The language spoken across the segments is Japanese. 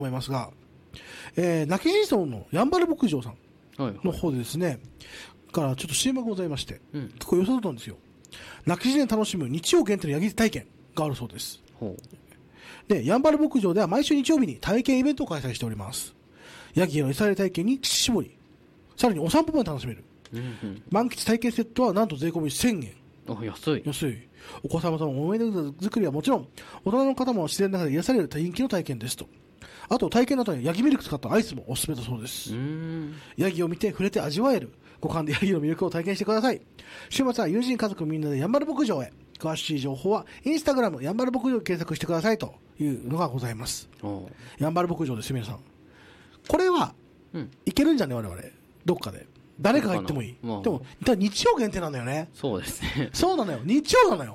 思いますが、亡き人村のやんばる牧場さんの方でですね、からちょっと CM がございまして、結構良さそうなんですよ。泣き自然楽しむ日曜限定のヤギ体験があるそうです。で、やんばる牧場では毎週日曜日に体験イベントを開催しております。ヤギへの餌やり体験に乳搾り、さらにお散歩まで楽しめる。満喫体験セットはなんと税込み1000円。 安い。 安い。お子様との思い出作りはもちろん、大人の方も自然の中で癒される人気の体験ですと。あと体験の後にヤギミルク使ったアイスもおすすめだそうです。ヤギを見て触れて味わえる。五感でヤギの魅力を体験してください。週末は友人家族みんなでやんばる牧場へ。詳しい情報はインスタグラムやんばる牧場を検索してくださいというのがございます。やんばる牧場です皆さん。これは、いけるんじゃね我々。どっかで。誰かが行ってもいい。でも、日曜限定なんだよね。 そうですね。 そうなのよ。日曜なのよ。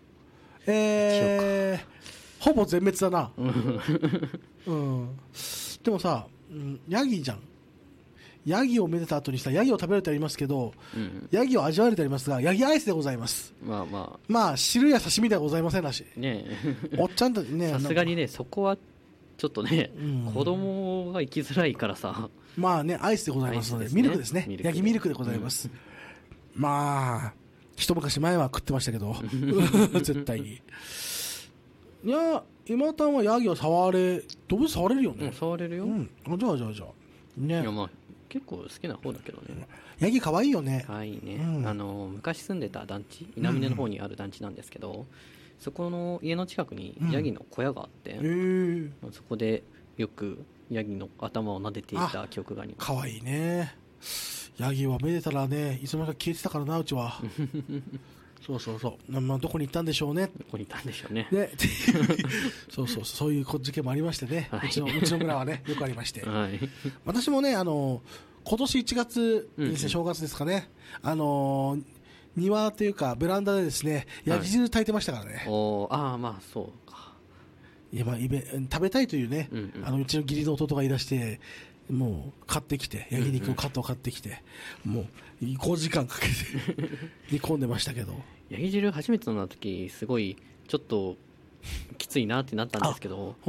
ほぼ全滅だな。でもさ、ヤギじゃん。ヤギをめでた後にさ、ヤギを食べるってありますけど、ヤギを味わえるってありますが、ヤギアイスでございます。まあ、汁や刺身ではございませんらしい。 ねおっちゃんたちね。 さすがにね、そこは、ちょっとね、子供が行きづらいからさ。 まあね、アイスでございますので、ミルクですね。ヤギミルクでございます。まあ、一昔前は食ってましたけど、絶対に。いや、今たんはヤギを動物触れるよね。 触れるよ。 じゃあ。ね。 いや、まあ、結構好きな方だけどね。 ヤギ可愛いよね。 可愛いね。昔住んでた団地、稲峰の方にある団地なんですけど、そこの家の近くにヤギの小屋があって、そこでよくヤギの頭を撫でていた記憶があります。 可愛いね。ヤギはめでたらね、いつまでか消えてたからな、うちは。そう。まあ、どこに行ったんでしょうね。 どこに行ったんでしょうね。 ね。そういう事件もありましてね。うちの村はね、よくありまして。私もね、今年1月ですね、正月ですかね。庭というか、ベランダでですね、ヤギ汁炊いてましたからね。 まあ、そうか。 いや、まあ、食べたいというね、うちの義理の弟が言い出して、もう買ってきて、ヤギ肉のカットを買ってきて、もう5時間かけて煮込んでましたけど。 ヤギ汁初めて飲んだ時、すごいちょっときついなってなったんですけど、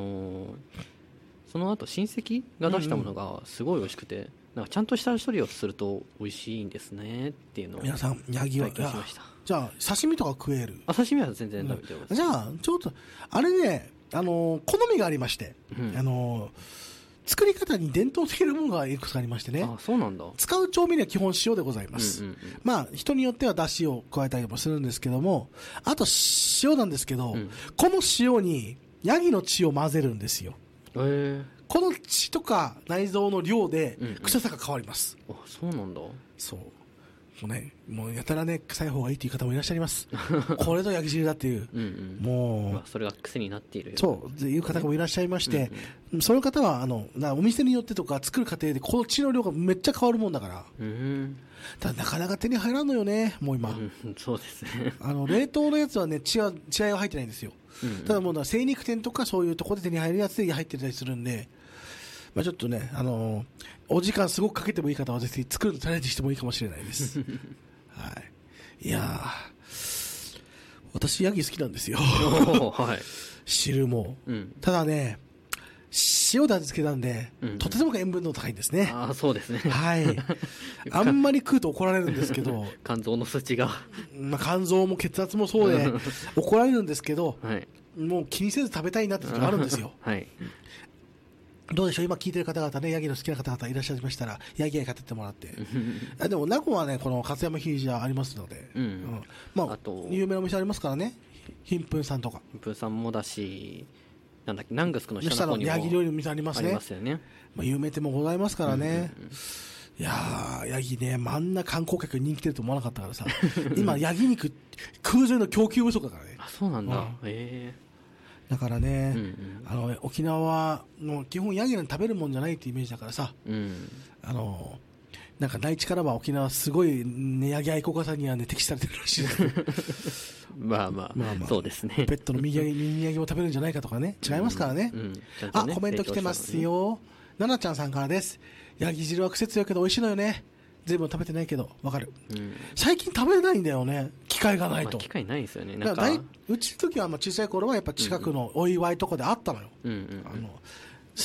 その後親戚が出したものがすごい美味しくて、なんかちゃんとした処理をすると美味しいんですねっていうのを皆さんヤギは体験しました。 じゃあ刺身とか食える？ 刺身は全然食べてます。 じゃあちょっとあれね、好みがありまして、作り方に伝統的なものがいくつかありましてね。 そうなんだ。 使う調味料は基本塩でございます。まあ、人によっては出汁を加えたりもするんですけども、あと塩なんですけど、この塩にヤギの血を混ぜるんですよ。この血とか内臓の量で臭さが変わります。 そうなんだ。 そう。もうやたらね、臭い方がいいという方もいらっしゃいます。これぞヤギ汁だっていう。もう。それが癖になっている。 そう。いう方もいらっしゃいまして、その方は、お店によってとか作る過程で、この血の量がめっちゃ変わるもんだから。ただなかなか手に入らんのよね、もう今。 そうですね。 冷凍のやつはね、血合いは入ってないんですよ。ただもう精肉店とかそういうところで手に入るやつで入ってたりするんで、まあちょっとね、お時間すごくかけてもいい方はぜひ作るのチャレンジしてもいいかもしれないです。はい。いやー、私ヤギ好きなんですよ。汁も。ただね、塩で味付けなんで、とても塩分の高いんですね。 そうですね。 はい。あんまり食うと怒られるんですけど。 肝臓の数値が。 まあ肝臓も血圧もそうで、怒られるんですけど、もう気にせず食べたいなって時があるんですよ。どうでしょう今聞いてる方々ね、ヤギの好きな方々いらっしゃいましたら、ヤギ愛買ってってもらって。でも、名護はね、この勝山比叡ありますので、まあ、有名なお店ありますからね。貧粉さんとか。 貧粉さんもだし、なんだっけ、ナングスクの下の方にもヤギ料理の店ありますね。 ありますよね。 まあ、有名店もございますからね。いやー、ヤギね、あんな観光客に人気出ると思わなかったからさ、今、ヤギ肉、空前の供給不足だからね。 そうなんだ。 だからね、沖縄はもう基本ヤギなんて食べるもんじゃないってイメージだからさ、なんか内地からは沖縄すごい、ね、ヤギ愛好家さんにはね適されてるらしいです。 まあ、そうですね。 ペットのミニヤギを食べるんじゃないかとかね、違いますからね。コメント来てますよ。ななちゃんさんからです。ヤギ汁は癖強いけど美味しいのよね。全部食べてないけど、わかる、最近食べれないんだよね。機会がないと。 機会ないですよね。 うちの時は小さい頃はやっぱ近くのお祝いとかであったのよ。